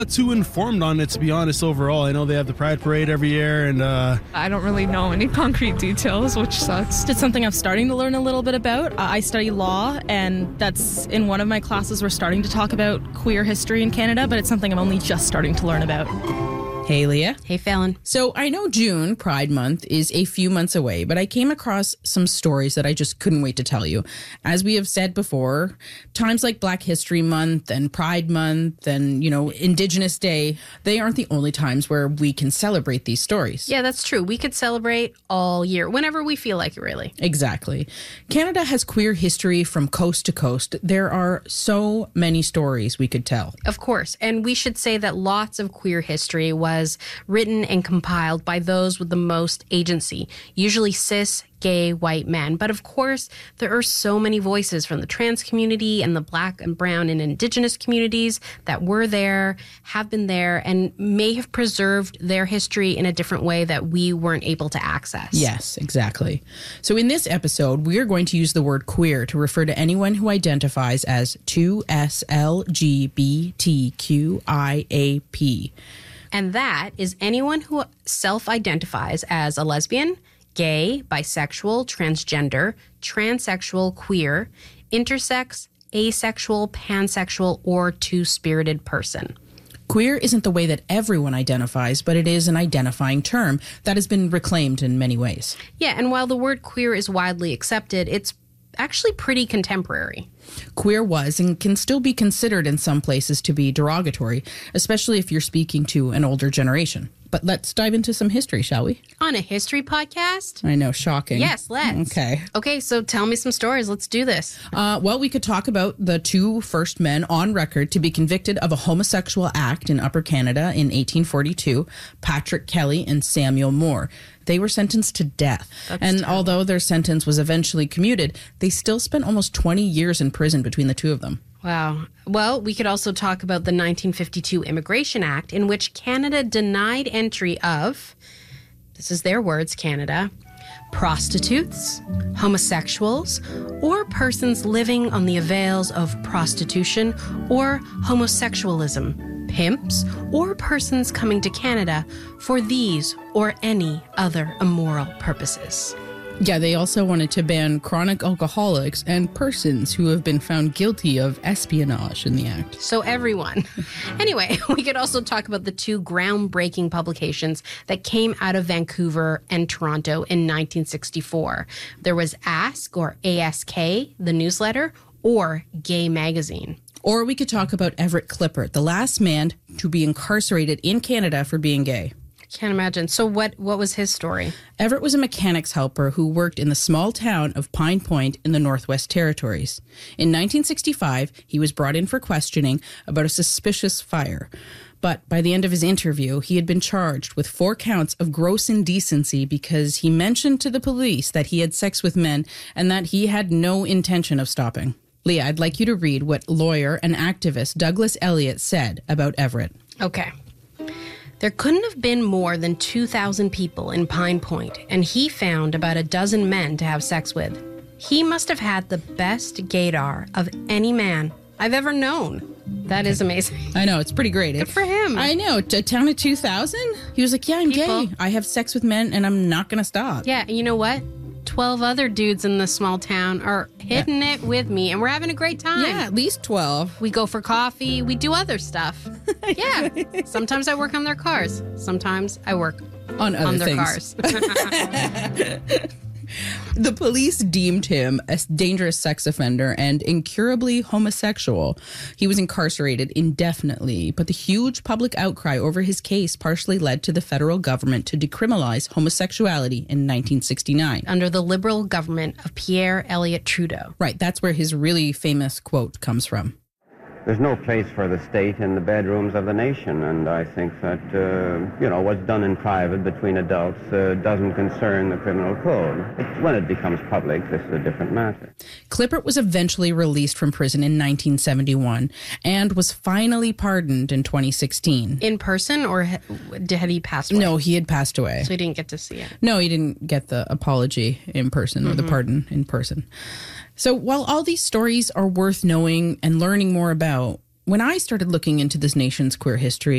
too informed on it, to be honest, overall. I know they have the Pride Parade every year, and I don't really know any concrete details, which sucks. It's something I'm starting to learn a little bit about. I study law, and that's in one of my classes we're starting to talk about queer history in Canada, but it's something I'm only just starting to learn about. Hey, Leah. Hey, Fallon. So I know June, Pride Month, is a few months away, but I came across some stories that I just couldn't wait to tell you. As we have said before, times like Black History Month and Pride Month and, Indigenous Day, they aren't the only times where we can celebrate these stories. Yeah, that's true. We could celebrate all year, whenever we feel like it, really. Exactly. Canada has queer history from coast to coast. There are so many stories we could tell. Of course. And we should say that lots of queer history was written and compiled by those with the most agency, usually cis, gay, white men. But of course, there are so many voices from the trans community and the Black and Brown and Indigenous communities that were there, have been there, and may have preserved their history in a different way that we weren't able to access. Yes, exactly. So in this episode, we are going to use the word queer to refer to anyone who identifies as 2SLGBTQIAP. And that is anyone who self-identifies as a lesbian, gay, bisexual, transgender, transsexual, queer, intersex, asexual, pansexual, or two-spirited person. Queer isn't the way that everyone identifies, but it is an identifying term that has been reclaimed in many ways. Yeah, and while the word queer is widely accepted, it's actually pretty contemporary. Queer was and can still be considered in some places to be derogatory, especially if you're speaking to an older generation. But let's dive into some history, shall we? On a history podcast? I know, shocking. Yes, let's. Okay, so tell me some stories. Let's do this. Well, we could talk about the two first men on record to be convicted of a homosexual act in Upper Canada in 1842, Patrick Kelly and Samuel Moore. They were sentenced to death. Although their sentence was eventually commuted, they still spent almost 20 years in prison between the two of them. Wow. Well, we could also talk about the 1952 Immigration Act, in which Canada denied entry of, this is their words, Canada, prostitutes, homosexuals, or persons living on the avails of prostitution or homosexualism, pimps, or persons coming to Canada for these or any other immoral purposes. Yeah, they also wanted to ban chronic alcoholics and persons who have been found guilty of espionage in the act. So everyone. Anyway, we could also talk about the two groundbreaking publications that came out of Vancouver and Toronto in 1964. There was Ask, or ASK, the newsletter, or Gay Magazine. Or we could talk about Everett Clippert, the last man to be incarcerated in Canada for being gay. Can't imagine. So what was his story? Everett was a mechanics helper who worked in the small town of Pine Point in the Northwest Territories. In 1965, he was brought in for questioning about a suspicious fire. But by the end of his interview, he had been charged with 4 counts of gross indecency because he mentioned to the police that he had sex with men and that he had no intention of stopping. Leah, I'd like you to read what lawyer and activist Douglas Elliott said about Everett. Okay. There couldn't have been more than 2,000 people in Pine Point, and he found about a dozen men to have sex with. He must have had the best gaydar of any man I've ever known. That is amazing. I know, it's pretty great. Good for him. I know, a town of 2,000? He was like, yeah, I'm gay. I have sex with men, and I'm not going to stop. Yeah, and you know what? 12 other dudes in this small town are hitting it with me, and we're having a great time. Yeah, at least 12. We go for coffee. We do other stuff. Yeah. Sometimes I work on their cars. Sometimes I work on their cars. The police deemed him a dangerous sex offender and incurably homosexual. He was incarcerated indefinitely, but the huge public outcry over his case partially led to the federal government to decriminalize homosexuality in 1969. Under the Liberal government of Pierre Elliott Trudeau. Right, that's where his really famous quote comes from. There's no place for the state in the bedrooms of the nation, and I think that, what's done in private between adults doesn't concern the criminal code. When it becomes public, this is a different matter. Clippert was eventually released from prison in 1971 and was finally pardoned in 2016. In person, or had he passed away? No, he had passed away. So he didn't get to see it? No, he didn't get the apology in person or the pardon in person. So while all these stories are worth knowing and learning more about, when I started looking into this nation's queer history,